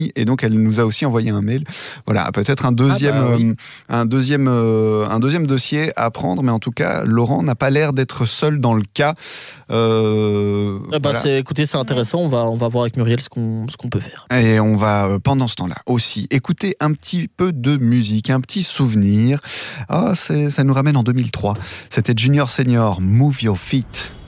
Et donc elle nous a aussi envoyé un mail. Voilà, peut-être un deuxième dossier à prendre, mais en tout cas, Laurent n'a pas l'air d'être seul dans le cas. Voilà. Écoutez, c'est intéressant. On va voir avec Muriel ce qu'on peut faire. Et on va pendant ce temps-là aussi écouter un petit peu de musique, un petit souvenir. Ça nous ramène en 2003. C'était Junior Senior, Move Your Feet.